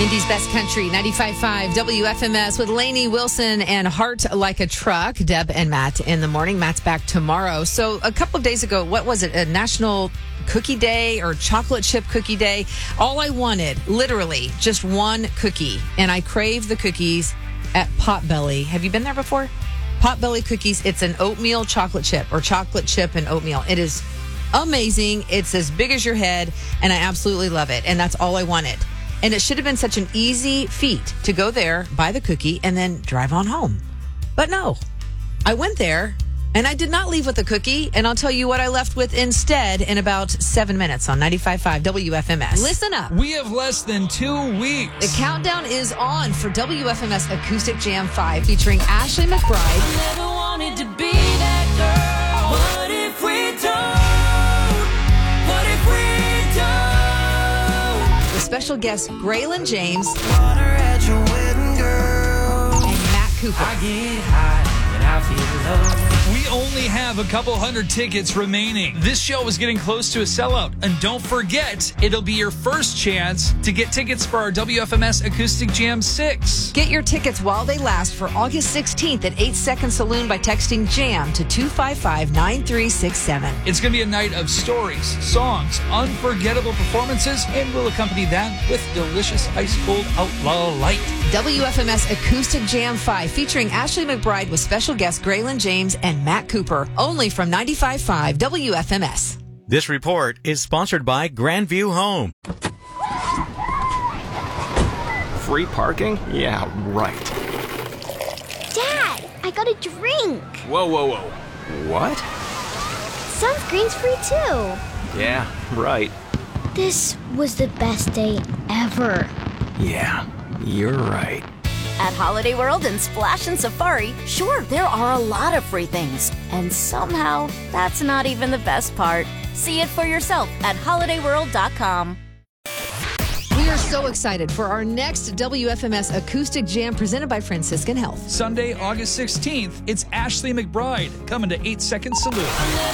Indy's Best Country, 95.5 WFMS with Lainey Wilson and Heart Like a Truck. Deb and Matt in the morning. Matt's back tomorrow. So a couple of days ago, what was it? A National Cookie Day or Chocolate Chip Cookie Day? All I wanted, literally, just one cookie. And I craved the cookies at Potbelly. Have you been there before? Potbelly Cookies. It's an oatmeal chocolate chip or chocolate chip and oatmeal. It is amazing. It's as big as your head, and I absolutely love it. And that's all I wanted. And it should have been such an easy feat to go there, buy the cookie, and then drive on home. But no, I went there, and I did not leave with a cookie. And I'll tell you what I left with instead in about 7 minutes on 95.5 WFMS. Listen up. We have less than 2 weeks. The countdown is on for WFMS Acoustic Jam 5 featuring Ashley McBryde. I never wanted to be that girl. What if we don't? What if we don't? With special guests Braylon James Water at your wedding, girl. and Matt Cooper. I get high and I feel low. We only have a couple hundred tickets remaining. This show is getting close to a sellout. And don't forget, it'll be your first chance to get tickets for our WFMS Acoustic Jam 6. Get your tickets while they last for August 16th at 8 Second Saloon by texting JAM to 255-9367. It's going to be a night of stories, songs, unforgettable performances, and we'll accompany that with delicious ice-cold Outlaw Light. WFMS Acoustic Jam 5 featuring Ashley McBryde with special guests Braylon James and Matt Cooper. Only from 95.5 WFMS. This report is sponsored by Grandview Home. Free parking? Yeah, right. Dad, I got a drink. Whoa, whoa, whoa. What? Sunscreen's free too. Yeah, right. This was the best day ever. Yeah, you're right. At Holiday World and Splash and Safari, sure, there are a lot of free things. And somehow, that's not even the best part. See it for yourself at holidayworld.com. We are so excited for our next WFMS Acoustic Jam presented by Franciscan Health. Sunday, August 16th, it's Ashley McBryde coming to 8 Second Saloon.